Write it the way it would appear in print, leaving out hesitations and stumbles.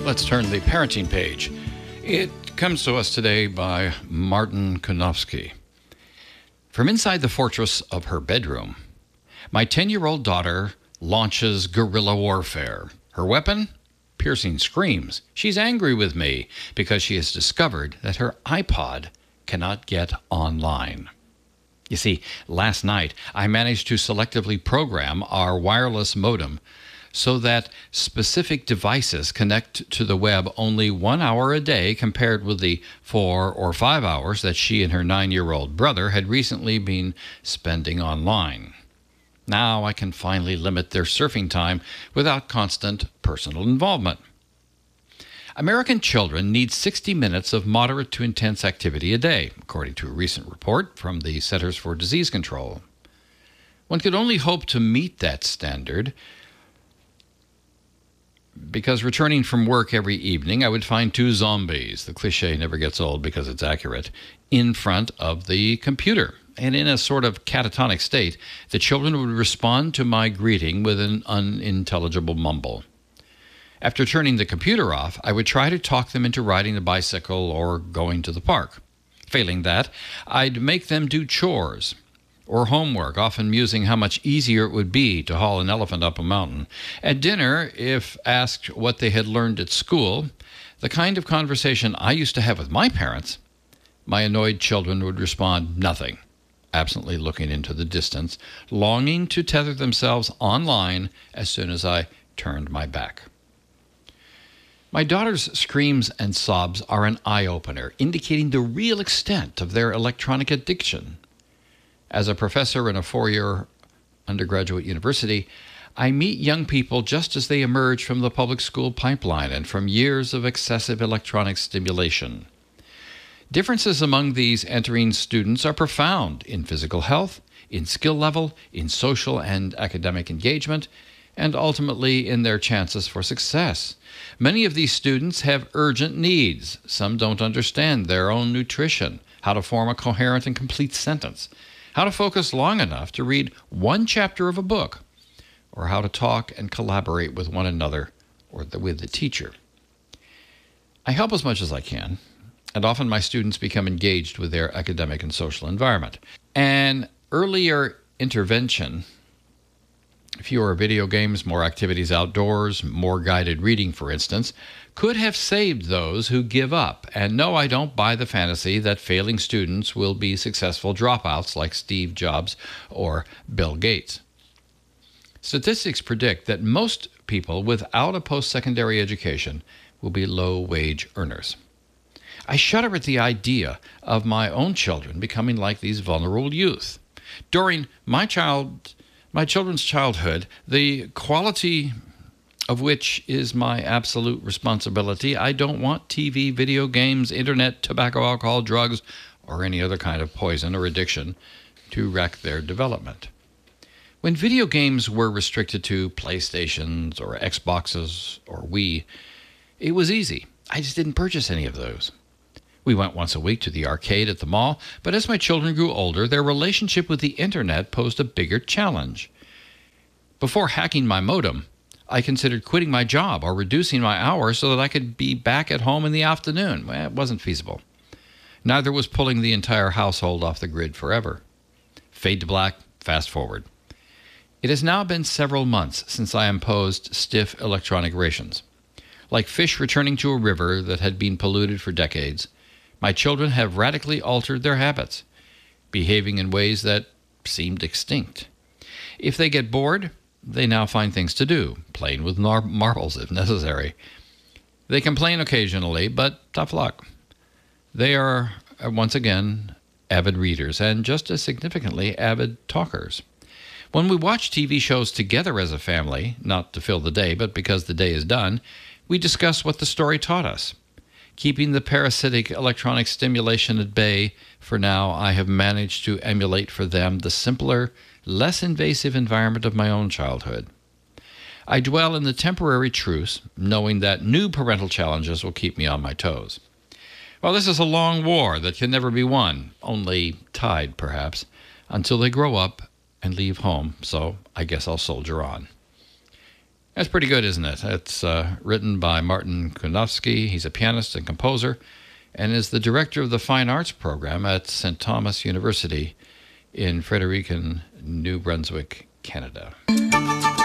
Let's turn the parenting page. It comes to us today by Martin Konofsky. From inside the fortress of her bedroom, my 10-year-old daughter launches guerrilla warfare. Her weapon? Piercing screams. She's angry with me because she has discovered that her iPod cannot get online. You see, last night I managed to selectively program our wireless modem so that specific devices connect to the web only 1 hour a day compared with the 4 or 5 hours that she and her 9-year-old brother had recently been spending online. Now I can finally limit their surfing time without constant personal involvement. American children need 60 minutes of moderate to intense activity a day, according to a recent report from the Centers for Disease Control. One could only hope to meet that standard because returning from work every evening, I would find two zombies, the cliche never gets old because it's accurate, in front of the computer. And in a sort of catatonic state, the children would respond to my greeting with an unintelligible mumble. After turning the computer off, I would try to talk them into riding a bicycle or going to the park. Failing that, I'd make them do chores or homework, often musing how much easier it would be to haul an elephant up a mountain. At dinner, if asked what they had learned at school, the kind of conversation I used to have with my parents, my annoyed children would respond, nothing, absently looking into the distance, longing to tether themselves online as soon as I turned my back. My daughter's screams and sobs are an eye-opener, indicating the real extent of their electronic addiction. As a professor in a 4-year undergraduate university, I meet young people just as they emerge from the public school pipeline and from years of excessive electronic stimulation. Differences among these entering students are profound in physical health, in skill level, in social and academic engagement, and ultimately in their chances for success. Many of these students have urgent needs. Some don't understand their own nutrition, how to form a coherent and complete sentence, how to focus long enough to read one chapter of a book, or how to talk and collaborate with one another or with the teacher. I help as much as I can, and often my students become engaged with their academic and social environment. An earlier intervention, fewer video games, more activities outdoors, more guided reading, for instance, could have saved those who give up. And no, I don't buy the fantasy that failing students will be successful dropouts like Steve Jobs or Bill Gates. Statistics predict that most people without a post-secondary education will be low-wage earners. I shudder at the idea of my own children becoming like these vulnerable youth. During my children's childhood, the quality of which is my absolute responsibility, I don't want TV, video games, internet, tobacco, alcohol, drugs, or any other kind of poison or addiction to wreck their development. When video games were restricted to PlayStations or Xboxes or Wii, it was easy. I just didn't purchase any of those. We went once a week to the arcade at the mall, but as my children grew older, their relationship with the internet posed a bigger challenge. Before hacking my modem, I considered quitting my job or reducing my hours so that I could be back at home in the afternoon. Well, it wasn't feasible. Neither was pulling the entire household off the grid forever. Fade to black, fast forward. It has now been several months since I imposed stiff electronic rations. Like fish returning to a river that had been polluted for decades, my children have radically altered their habits, behaving in ways that seemed extinct. If they get bored, they now find things to do, playing with marbles if necessary. They complain occasionally, but tough luck. They are, once again, avid readers, and just as significantly, avid talkers. When we watch TV shows together as a family, not to fill the day, but because the day is done, we discuss what the story taught us. Keeping the parasitic electronic stimulation at bay, for now I have managed to emulate for them the simpler, less invasive environment of my own childhood. I dwell in the temporary truce, knowing that new parental challenges will keep me on my toes. Well, this is a long war that can never be won, only tied, perhaps, until they grow up and leave home, so I guess I'll soldier on. That's pretty good, isn't it? It's written by Martin Kunowski. He's a pianist and composer and is the director of the Fine Arts program at St. Thomas University in Fredericton, New Brunswick, Canada.